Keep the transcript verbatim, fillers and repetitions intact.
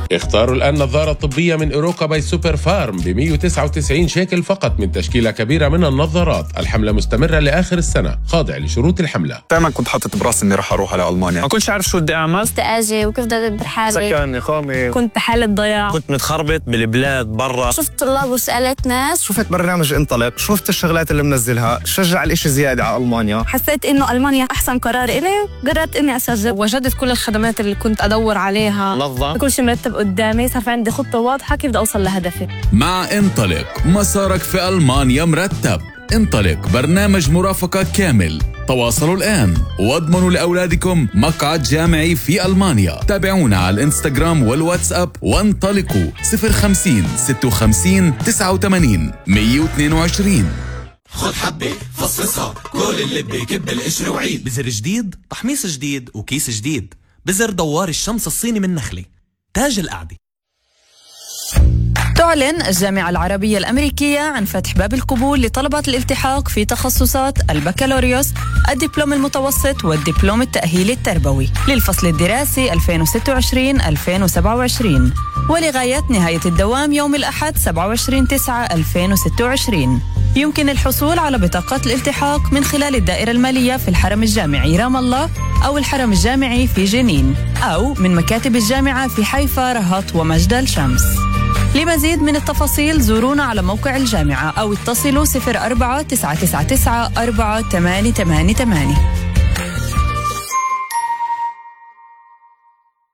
اختاروا الآن نظارة طبية من إيروكا باي سوبر فارم ب مئة وتسعة وتسعين شيكل فقط من تشكيلة كبيرة من النظارات. الحملة مستمرة لآخر السنة، خاضع لشروط الحملة. دائما كنت حاطط براسي إني رح أروح على ألمانيا، ما كنتش عارف شو بدي أعمل، استقاجة وكيف بدي أدبر حالي، سكن إقامة، كنت بحالة ضياع، كنت متخربط بالبلاد برا. شفت طلاب وسألت ناس، شفت برنامج انطلق، شفت الشغلات اللي منزلها، شجع الإشي زيادة على ألمانيا. حسيت إنه ألمانيا أحسن قرار إلي، قررت إني أسجل. وجدت كل الخدمات اللي كنت أدور عليها، نظم كل شيء مرتب قدامي، صار في عندي خطة واضحة كيف بدي أوصل لهدفي. مع انطلق مسارك في ألمانيا مرتب. انطلق برنامج مرافقة كامل. تواصلوا الآن واضمنوا لأولادكم مقعد جامعي في ألمانيا. تابعونا على الانستغرام والواتساب وانطلقوا صفر خمسين ستة وخمسين تسعة وثمانين مئة واثنين وعشرين. خد حبة فصصها كل اللي بكب القشر وعيد. بزر جديد، تحميص جديد، وكيس جديد. بزر دوار الشمس الصيني من نخلة، تاج القعدة. تعلن الجامعة العربية الأمريكية عن فتح باب القبول لطلبة الالتحاق في تخصصات البكالوريوس، الدبلوم المتوسط والدبلوم التأهيلي التربوي للفصل الدراسي ألفين وستة وعشرين ألفين وسبعة وعشرين، ولغاية نهاية الدوام يوم الأحد سبعة وعشرين تسعة ألفين وستة وعشرين. يمكن الحصول على بطاقات الالتحاق من خلال الدائرة المالية في الحرم الجامعي رام الله أو الحرم الجامعي في جنين، أو من مكاتب الجامعة في حيفا رهط ومجدل شمس. لمزيد من التفاصيل زورونا على موقع الجامعة أو اتصلوا صفر أربعة تسعة تسعة تسعة أربعة ثمانية ثمانية ثمانية.